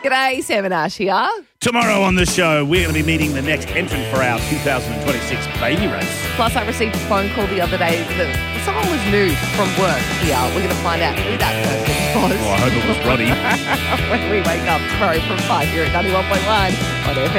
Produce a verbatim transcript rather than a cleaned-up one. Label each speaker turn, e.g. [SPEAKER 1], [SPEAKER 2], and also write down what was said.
[SPEAKER 1] G'day, Sam and Ash here.
[SPEAKER 2] Tomorrow on the show, we're going to be meeting the next entrant for our two thousand twenty-six baby race.
[SPEAKER 1] Plus, I received a phone call the other day that someone was new from work here. We're going to find out who that person was.
[SPEAKER 2] Oh, I hope it was Roddy.
[SPEAKER 1] When we wake up tomorrow from five here at ninety-one point one on F M.